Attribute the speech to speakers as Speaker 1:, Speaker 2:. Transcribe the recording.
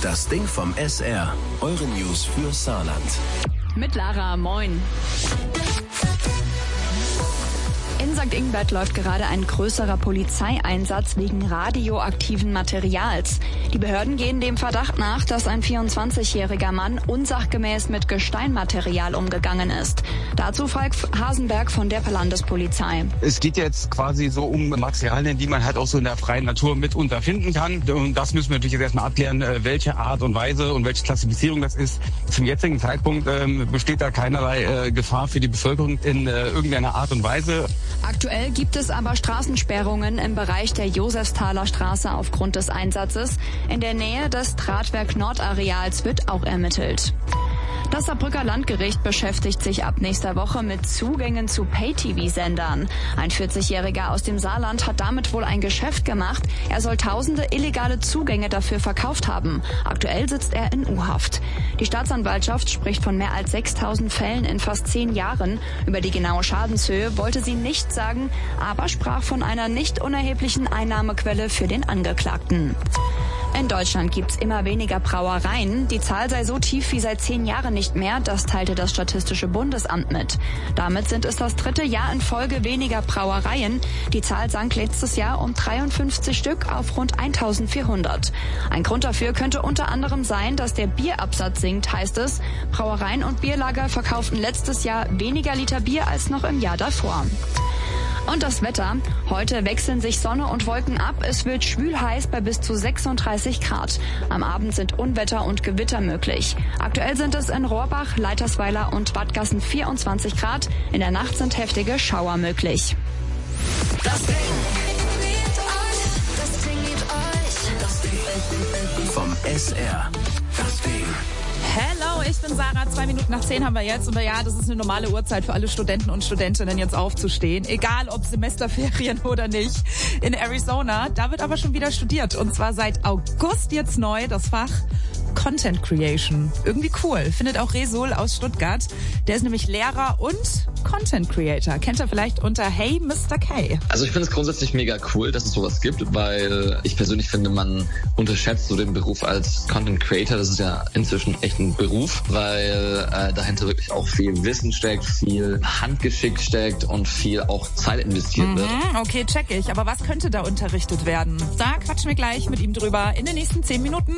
Speaker 1: Das Ding vom SR. Eure News für Saarland.
Speaker 2: Mit Lara, moin. In St. Ingbert läuft gerade ein größerer Polizeieinsatz wegen radioaktiven Materials. Die Behörden gehen dem Verdacht nach, dass ein 24-jähriger Mann unsachgemäß mit Gesteinmaterial umgegangen ist. Dazu Falk Hasenberg von der Landespolizei.
Speaker 3: Es geht jetzt quasi so um Materialien, die man halt auch so in der freien Natur mitunter finden kann. Und das müssen wir natürlich jetzt erstmal abklären, welche Art und Weise und welche Klassifizierung das ist. Zum jetzigen Zeitpunkt besteht da keinerlei Gefahr für die Bevölkerung in irgendeiner Art und Weise.
Speaker 2: Aktuell gibt es aber Straßensperrungen im Bereich der Josefsthaler Straße aufgrund des Einsatzes. In der Nähe des Drahtwerk Nord-Areals wird auch ermittelt. Das Saarbrücker Landgericht beschäftigt sich ab nächster Woche mit Zugängen zu Pay-TV-Sendern. Ein 40-Jähriger aus dem Saarland hat damit wohl ein Geschäft gemacht. Er soll tausende illegale Zugänge dafür verkauft haben. Aktuell sitzt er in U-Haft. Die Staatsanwaltschaft spricht von mehr als 6.000 Fällen in fast 10 Jahren. Über die genaue Schadenshöhe wollte sie nicht sagen, aber sprach von einer nicht unerheblichen Einnahmequelle für den Angeklagten. In Deutschland gibt's immer weniger Brauereien. Die Zahl sei so tief wie seit 10 Jahren nicht mehr, das teilte das Statistische Bundesamt mit. Damit sind es das 3. Jahr in Folge weniger Brauereien. Die Zahl sank letztes Jahr um 53 Stück auf rund 1.400. Ein Grund dafür könnte unter anderem sein, dass der Bierabsatz sinkt, heißt es. Brauereien und Bierlager verkauften letztes Jahr weniger Liter Bier als noch im Jahr davor. Und das Wetter. Heute wechseln sich Sonne und Wolken ab. Es wird schwül heiß bei bis zu 36 Grad. Am Abend sind Unwetter und Gewitter möglich. Aktuell sind es in Rohrbach, Leitersweiler und Bad Gassen 24 Grad. In der Nacht sind heftige Schauer möglich.
Speaker 1: Das Ding vom SR. Das Ding.
Speaker 4: Hello, ich bin Sarah. 2 Minuten nach 10 haben wir jetzt. Und ja, das ist eine normale Uhrzeit für alle Studenten und Studentinnen, jetzt aufzustehen. Egal, ob Semesterferien oder nicht. In Arizona, da wird aber schon wieder studiert. Und zwar seit August jetzt neu das Fach Content Creation. Irgendwie cool. Findet auch Resul aus Stuttgart. Der ist nämlich Lehrer und Content Creator. Kennt ihr vielleicht unter Hey Mr. K.
Speaker 5: Also ich finde es grundsätzlich mega cool, dass es sowas gibt, weil ich persönlich finde, man unterschätzt so den Beruf als Content Creator. Das ist ja inzwischen echt ein Beruf, weil dahinter wirklich auch viel Wissen steckt, viel Handgeschick steckt und viel auch Zeit investiert wird.
Speaker 4: Okay, check ich. Aber was könnte da unterrichtet werden? Da quatschen wir gleich mit ihm drüber in den nächsten 10 Minuten.